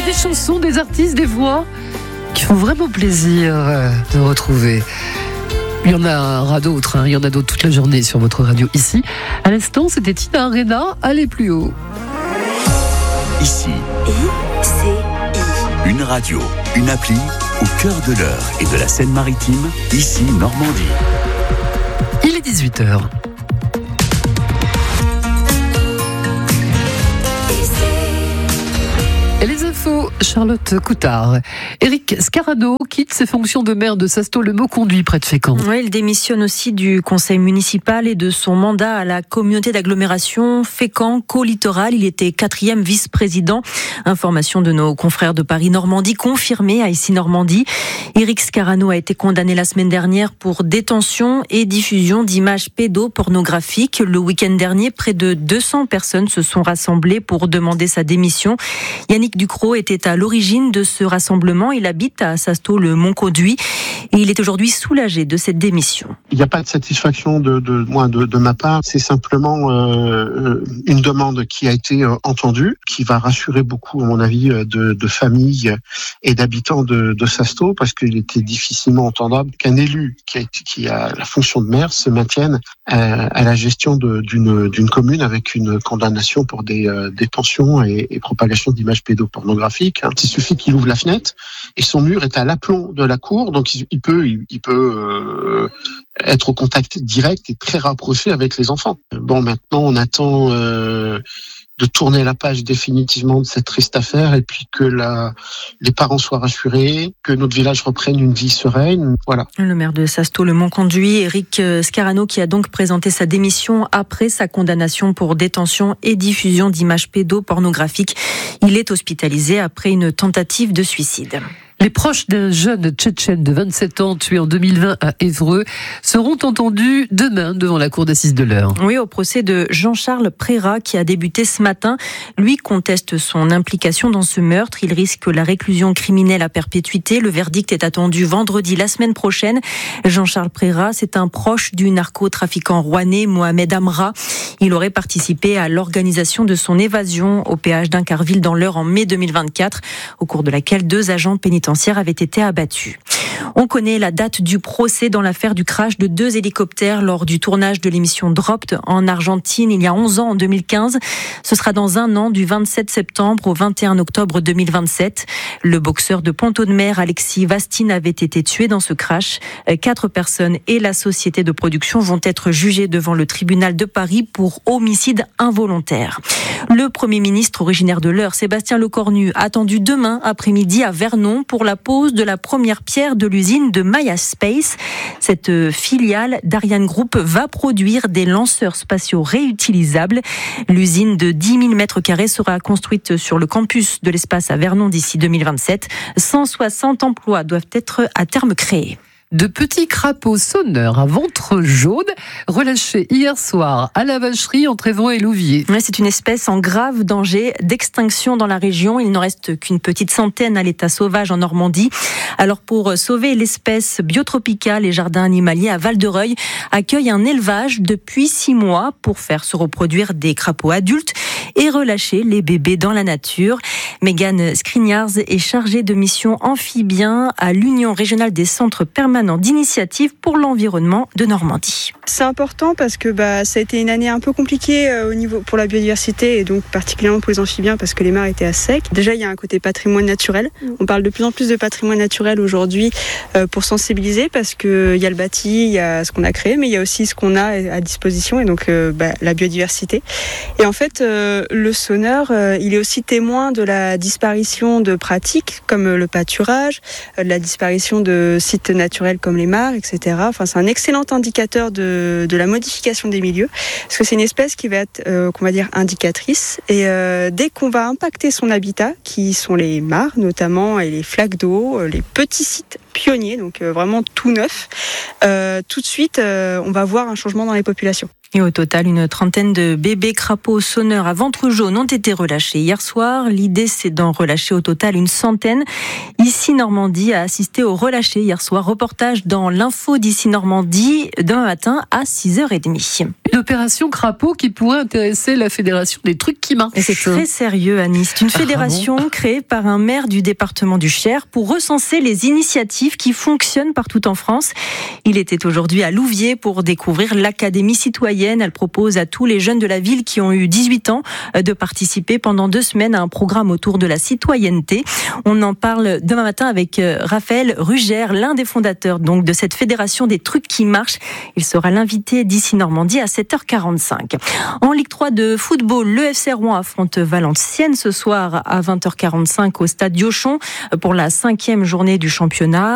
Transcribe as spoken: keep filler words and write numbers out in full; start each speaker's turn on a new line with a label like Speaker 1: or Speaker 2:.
Speaker 1: des chansons, des artistes, des voix qui font vraiment plaisir de retrouver. Il y en a d'autres, hein. Il y en a d'autres toute la journée sur votre radio ici. À l'instant, c'était Tina Arena, Allez plus haut.
Speaker 2: Ici, I C I. Une radio, une appli au cœur de l'Eure et de la Seine-Maritime, ici Normandie.
Speaker 1: Il est dix-huit heures. Et les infos, Charlotte Coutard. Éric Scarano quitte ses fonctions de maire de Sasto-le-Mauconduit près de Fécamp.
Speaker 3: Oui, il démissionne aussi du conseil municipal et de son mandat à la communauté d'agglomération Fécamp-Côte-Littoral. Il était quatrième vice-président. Information de nos confrères de Paris-Normandie, confirmée à Ici Normandie. Éric Scarano a été condamné la semaine dernière pour détention et diffusion d'images pédopornographiques. Le week-end dernier, près de deux cents personnes se sont rassemblées pour demander sa démission. Yannick Ducrot était à l'origine de ce rassemblement. Il habite à Sasto-le-Mauconduit et il est aujourd'hui soulagé de cette démission.
Speaker 4: Il n'y a pas de satisfaction de, de moi de, de ma part. C'est simplement euh, une demande qui a été euh, entendue, qui va rassurer beaucoup, à mon avis, de, de familles et d'habitants de, de Sasto, parce qu'il était difficilement entendable qu'un élu qui a, qui a la fonction de maire se maintienne à, à la gestion de, d'une, d'une commune avec une condamnation pour des euh, détentions et, et propagation d'images pédopornographiques. Il suffit qu'il ouvre la fenêtre et son mur est à l'aplomb de la cour, donc il peut, il, il peut euh, être au contact direct et très rapproché avec les enfants. Bon, maintenant on attend euh, de tourner la page définitivement de cette triste affaire et puis que la, les parents soient rassurés, que notre village reprenne une vie sereine. Voilà.
Speaker 3: Le maire de Sasto-le-Mauconduit, Éric Scarano, qui a donc présenté sa démission après sa condamnation pour détention et diffusion d'images pédopornographiques. Il est hospitalisé après une tentative de suicide.
Speaker 1: Les proches d'un jeune Tchétchène de vingt-sept ans tué en deux mille vingt à Évreux seront entendus demain devant la cour d'assises de l'Eure.
Speaker 3: Oui, au procès de Jean-Charles Préra qui a débuté ce matin. Lui conteste son implication dans ce meurtre. Il risque la réclusion criminelle à perpétuité. Le verdict est attendu vendredi la semaine prochaine. Jean-Charles Préra, c'est un proche du narcotrafiquant rouennais Mohamed Amra. Il aurait participé à l'organisation de son évasion au péage d'Incarville dans l'Eure en mai deux mille vingt-quatre, au cours de laquelle deux agents pénitentiaires avaient été abattus. On connaît la date du procès dans l'affaire du crash de deux hélicoptères lors du tournage de l'émission Dropped en Argentine il y a onze ans, en deux mille quinze. Ce sera dans un an, du vingt-sept septembre au vingt et un octobre deux mille vingt-sept. Le boxeur de Pont-Audemer, Alexis Vastine, avait été tué dans ce crash. Quatre personnes et la société de production vont être jugées devant le tribunal de Paris pour homicide involontaire. Le Premier ministre originaire de l'Eure, Sébastien Lecornu, attendu demain après-midi à Vernon pour la pose de la première pierre de l'usine de Maya Space. Cette filiale d'Ariane Group va produire des lanceurs spatiaux réutilisables. L'usine de dix mille mètres carrés sera construite sur le campus de l'espace à Vernon d'ici deux mille vingt-sept. cent soixante emplois doivent être à terme créés.
Speaker 1: De petits crapauds sonneurs à ventre jaune relâchés hier soir à la vacherie entre Évreux et Louviers.
Speaker 3: Ouais, c'est une espèce en grave danger d'extinction dans la région. Il n'en reste qu'une petite centaine à l'état sauvage en Normandie. Alors pour sauver l'espèce, Biotropica, les jardins animaliers à Val-de-Reuil, accueillent un élevage depuis six mois pour faire se reproduire des crapauds adultes et relâcher les bébés dans la nature. Mégane Skriniars est chargée de mission amphibien à l'Union régionale des centres permanents d'initiative pour l'environnement de Normandie.
Speaker 5: C'est important parce que bah, ça a été une année un peu compliquée euh, au niveau pour la biodiversité et donc particulièrement pour les amphibiens parce que les mares étaient à sec. Déjà, il y a un côté patrimoine naturel. On parle de plus en plus de patrimoine naturel aujourd'hui euh, pour sensibiliser parce qu'il y a le bâti, il y a ce qu'on a créé, mais il y a aussi ce qu'on a à disposition et donc euh, bah, la biodiversité. Et en fait, euh, le sonneur, euh, il est aussi témoin de la disparition de pratiques comme le pâturage, euh, de la disparition de sites naturels comme les mares, et cetera. Enfin, c'est un excellent indicateur de, de la modification des milieux, parce que c'est une espèce qui va être, euh, qu'on va dire, indicatrice. Et euh, dès qu'on va impacter son habitat, qui sont les mares notamment, et les flaques d'eau, les petits sites pionniers, donc euh, vraiment tout neuf, euh, tout de suite, euh, on va voir un changement dans les populations.
Speaker 3: Et au total, une trentaine de bébés crapauds sonneurs à ventre jaune ont été relâchés hier soir. L'idée, c'est d'en relâcher au total une centaine. Ici Normandie a assisté au relâché hier soir. Reportage dans l'info d'Ici Normandie demain matin à six heures trente.
Speaker 1: Une opération crapaud qui pourrait intéresser la Fédération des trucs qui marchent.
Speaker 3: Et c'est très sérieux, Anis. C'est une fédération
Speaker 1: ah bon
Speaker 3: créée par un maire du département du Cher pour recenser les initiatives qui fonctionnent partout en France. Il était aujourd'hui à Louviers pour découvrir l'Académie citoyenne. Elle propose à tous les jeunes de la ville qui ont eu dix-huit ans de participer pendant deux semaines à un programme autour de la citoyenneté. On en parle demain matin avec Raphaël Rugère, l'un des fondateurs donc de cette fédération des trucs qui marchent. Il sera l'invité d'Ici Normandie à sept heures quarante-cinq. En Ligue trois de football, le F C Rouen affronte Valenciennes ce soir à vingt heures quarante-cinq au stade Diochon pour la cinquième journée du championnat.